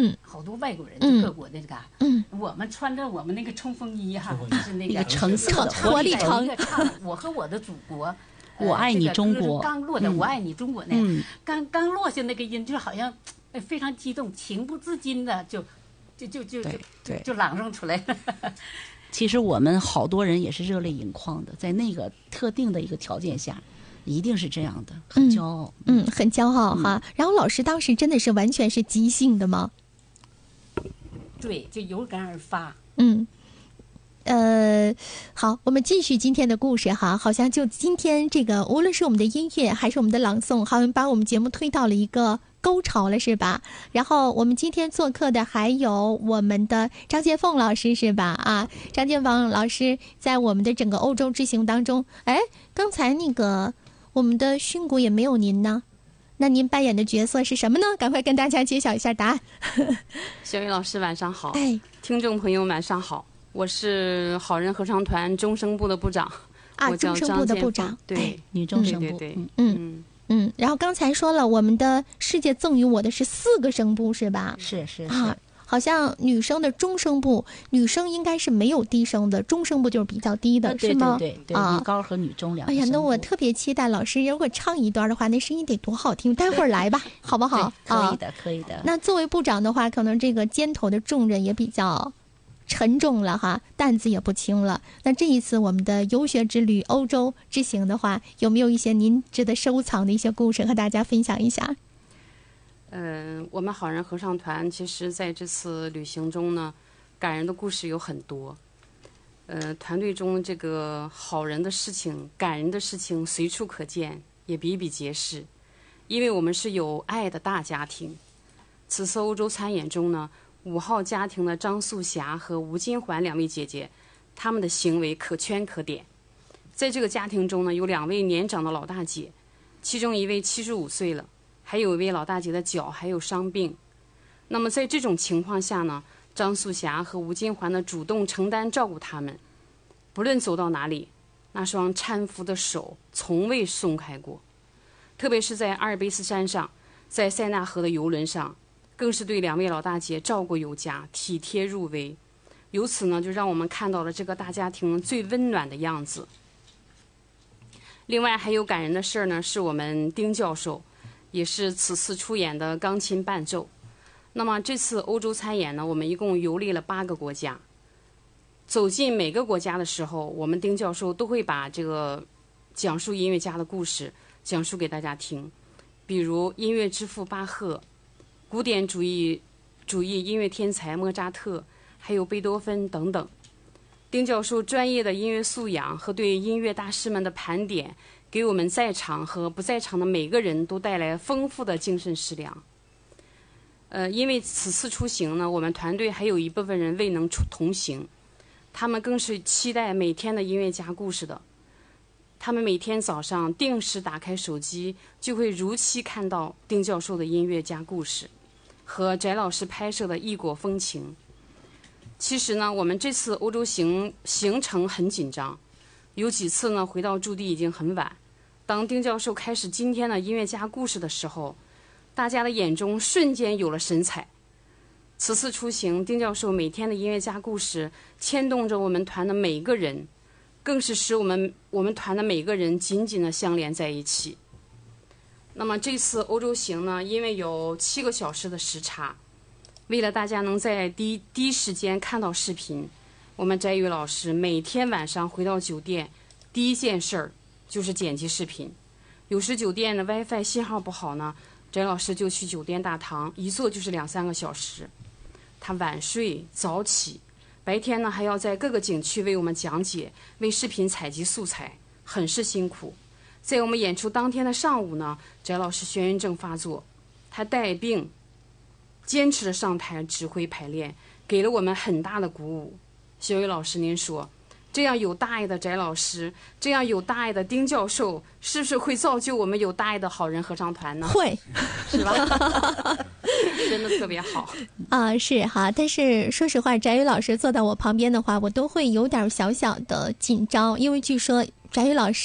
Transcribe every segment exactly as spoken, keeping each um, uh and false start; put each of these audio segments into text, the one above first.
嗯， 好多外国人，就各国的这个， 嗯， 我们穿着我们那个冲锋衣哈，就是那个橙色的活力橙， 唱我和我的祖国。 我爱你中国， 刚落的我爱你中国那， 嗯， 刚刚落下那个音，就好像非常激动，情不自禁的就就就就就就朗诵出来了。 其实我们好多人也是热泪盈眶的，在那个特定的一个条件下，一定是这样的，很骄傲。 嗯，嗯很骄傲哈。嗯、然后老师当时真的是完全是即兴的吗？ 对，就有感而发。 嗯。呃，好，我们继续今天的故事哈。好像就今天这个，无论是我们的音乐还是我们的朗诵，好像把我们节目推到了一个高潮了，是吧？然后我们今天做客的还有我们的张建凤老师，是吧？啊，张建凤老师在我们的整个欧洲之行当中，哎，刚才那个我们的训诂也没有您呢。那您扮演的角色是什么呢？赶快跟大家揭晓一下答案。 小雨老师晚上好， 哎， 听众朋友晚上好。我是好人合唱团中声部的部长， 啊， 我叫中声部的部长， 对， 哎、 女中声部， 对对对， 嗯嗯嗯。然后刚才说了，我们的世界赠予我的是四个声部，是吧？ 是是是、 啊，好像女生的中声部，女生应该是没有低声的，中声部就是比较低的， 啊、 是吗？ 对对对，啊、女高和女中两个。 哎呀，那我特别期待老师如果唱一段的话，那声音得多好听！待会儿来吧，好不好？ 可以的，啊、可以的。 那作为部长的话，可能这个肩头的重任也比较沉重了哈，担子也不轻了。那这一次我们的游学之旅欧洲之行的话，有没有一些您值得收藏的一些故事和大家分享一下？ 嗯、呃，我们好人合唱团其实在这次旅行中呢，感人的故事有很多。呃，团队中这个好人的事情、感人的事情随处可见，也比比皆是。因为我们是有爱的大家庭。此次欧洲参演中呢，五号家庭的张素霞和吴金环两位姐姐，她们的行为可圈可点。在这个家庭中呢，有两位年长的老大姐，其中一位七十五岁了，还有一位老大姐的脚还有伤病。那么在这种情况下呢，张素霞和吴金环呢主动承担照顾他们，不论走到哪里，那双搀扶的手从未松开过。特别是在阿尔卑斯山上，在塞纳河的游轮上，更是对两位老大姐照顾有加，体贴入微。由此呢，就让我们看到了这个大家庭最温暖的样子。另外还有感人的事儿呢，是我们丁教授，也是此次出演的钢琴伴奏。那么这次欧洲参演呢，我们一共游历了八个国家。走进每个国家的时候，我们丁教授都会把这个讲述音乐家的故事讲述给大家听，比如音乐之父巴赫，古典主义主义音乐天才莫扎特，还有贝多芬等等。丁教授专业的音乐素养和对音乐大师们的盘点，给我们在场和不在场的每个人都带来丰富的精神食粮。呃，因为此次出行呢，我们团队还有一部分人未能出同行，他们更是期待每天的音乐家故事的。他们每天早上定时打开手机，就会如期看到丁教授的音乐家故事和翟老师拍摄的异国风情。其实呢，我们这次欧洲行行程很紧张，有几次呢回到驻地已经很晚。当丁教授开始今天的音乐家故事的时候，大家的眼中瞬间有了神采。此次出行，丁教授每天的音乐家故事牵动着我们团的每个人，更是使我们我们团的每个人紧紧地相连在一起。那么这次欧洲行呢，因为有七个小时的时差，为了大家能在第一第一时间看到视频，我们翟宇老师每天晚上回到酒店，第一件事儿就是剪辑视频。有时酒店的 WiFi 信号不好呢，翟老师就去酒店大堂，一坐就是两三个小时。他晚睡早起，白天呢还要在各个景区为我们讲解，为视频采集素材，很是辛苦。在我们演出当天的上午呢，翟老师眩晕症发作，他带病坚持的上台指挥排练，给了我们很大的鼓舞。小雨老师您说，这样有大爱的翟老师，这样有大爱的丁教授，是不是会造就我们有大爱的好人合唱团呢？ 会， 是吧？真的特别好啊，是哈。但是说实话，翟宇老师坐在我旁边的话，我都会有点小小的紧张，因为据说翟宇老师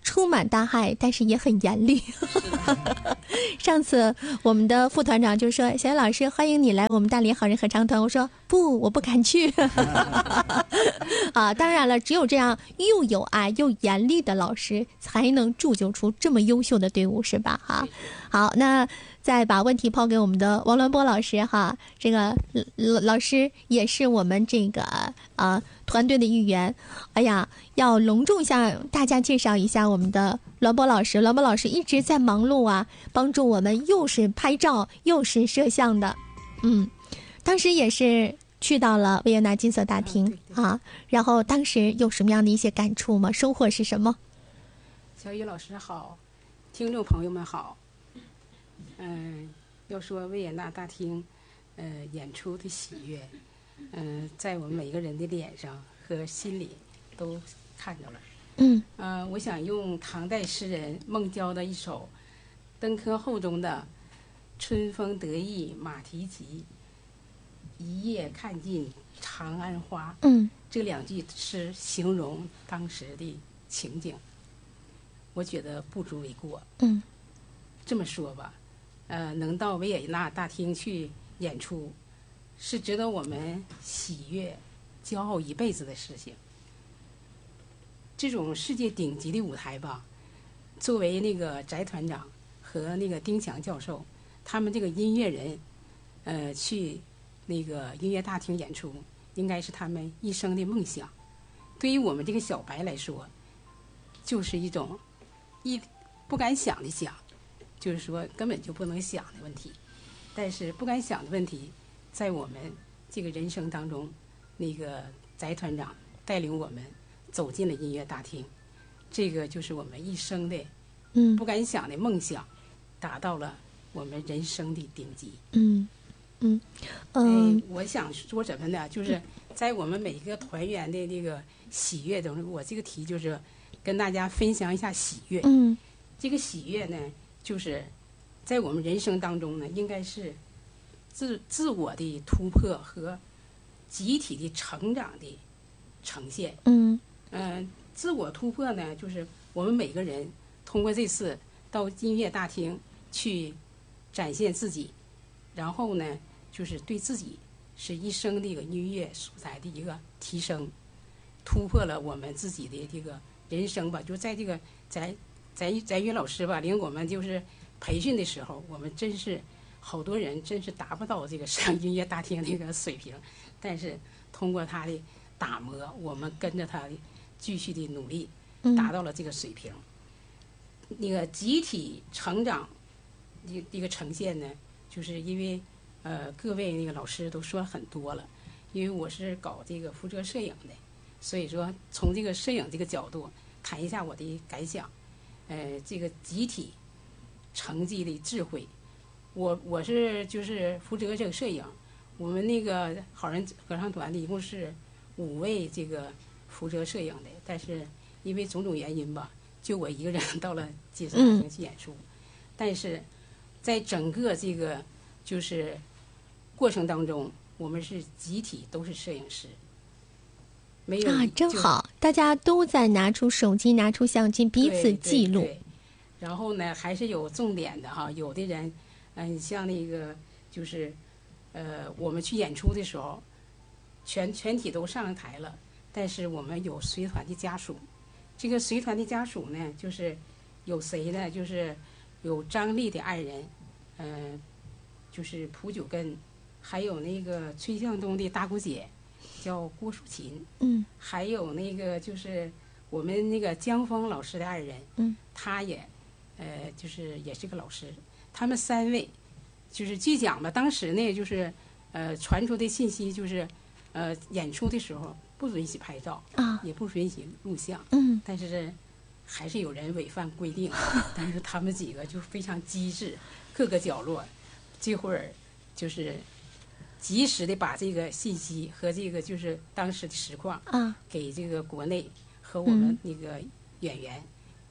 充满大爱，但是也很严厉。上次我们的副团长就说：“小雨老师，欢迎你来我们大连好人合唱团。”我说：“不，我不敢去。”啊，当然了，只有这样又有爱又严厉的老师，才能铸就出这么优秀的队伍，是吧？哈，好，那再把问题抛给我们的王鸾波老师哈，这个老老师也是我们这个啊团队的一员。哎呀，要隆重向大家介绍一下我们的栾波老师。栾波老师一直在忙碌啊，帮助我们又是拍照又是摄像的。嗯，当时也是去到了维也纳金色大厅、啊、对对啊，然后当时有什么样的一些感触吗？收获是什么？ 小雨老师好，听众朋友们好。嗯、呃，要说维也纳大厅，呃，演出的喜悦，嗯、呃，在我们每个人的脸上和心里都看着了。 嗯， 呃，我想用唐代诗人孟郊的一首《登科后》中的“春风得意马蹄疾，一夜看尽长安花”， 嗯， 这两句诗形容当时的情景，我觉得不足为过。 嗯， 这么说吧，呃，能到维也纳大厅去演出，是值得我们喜悦、骄傲一辈子的事情。这种世界顶级的舞台吧，作为那个翟团长和那个丁强教授，他们这个音乐人，呃，去那个音乐大厅演出，应该是他们一生的梦想。对于我们这个小白来说，就是一种一不敢想的想，就是说根本就不能想的问题。但是不敢想的问题，在我们这个人生当中，那个翟团长带领我们走进了音乐大厅，这个就是我们一生的嗯不敢想的梦想，达到了我们人生的顶级。 嗯嗯嗯、 哎，我想说什么呢？就是在我们每一个团员的这个喜悦中，我这个题就是跟大家分享一下喜悦。 嗯这个喜悦呢，就是在我们人生当中呢，应该是自自我的突破和集体的成长的呈现。 嗯嗯、呃，自我突破呢，就是我们每个人通过这次到音乐大厅去展现自己，然后呢，就是对自己是一生的一个音乐素材的一个提升，突破了我们自己的这个人生吧。就在这个翟翟翟宇老师吧领我们就是培训的时候，我们真是好多人真是达不到这个上音乐大厅这个水平，但是通过他的打磨，我们跟着他的继续的努力，达到了这个水平。嗯、那个集体成长一一个呈现呢，就是因为呃各位那个老师都说很多了，因为我是搞这个服装摄影的，所以说从这个摄影这个角度谈一下我的感想。呃，这个集体成绩的智慧，我我是就是负责这个摄影，我们那个好人合唱团的一共是五位这个负责摄影的，但是因为种种原因吧，就我一个人到了金色大厅去演出。嗯、但是在整个这个就是过程当中，我们是集体都是摄影师。没有啊，真好！大家都在拿出手机、拿出相机，彼此记录。 对对对，然后呢，还是有重点的哈。有的人，嗯、呃，像那个就是，呃，我们去演出的时候，全全体都上台了，但是我们有随团的家属。这个随团的家属呢，就是有谁呢？就是有张丽的爱人，呃，就是蒲九根，还有那个崔向东的大姑姐。叫郭淑琴， 嗯， 还有那个就是我们那个江峰老师的爱人， 嗯， 他也，呃，就是也是个老师。他们三位，就是据讲吧，当时呢，就是呃传出的信息就是，呃演出的时候不允许拍照啊， 也不允许录像， 嗯， 但是还是有人违反规定，但是他们几个就非常机智，各个角落，这会儿就是。及时的把这个信息和这个就是当时的实况啊， 给这个国内和我们那个演员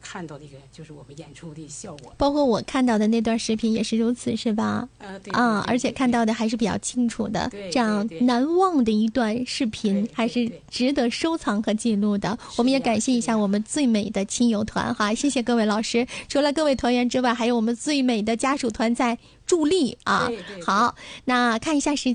看到这个就是我们演出的效果。 包括我看到的那段视频也是如此，是吧？ 呃，对啊，而且看到的还是比较清楚的， 对这样难忘的一段视频还是值得收藏和记录的。我们也感谢一下我们最美的亲友团哈，谢谢各位老师。除了各位团员之外，还有我们最美的家属团在助力啊。 对对对， 好，那看一下时间。